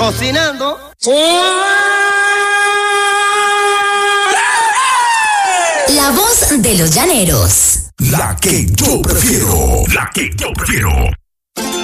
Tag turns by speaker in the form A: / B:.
A: Cocinando.
B: La voz de los llaneros.
C: La que yo prefiero. La que yo prefiero.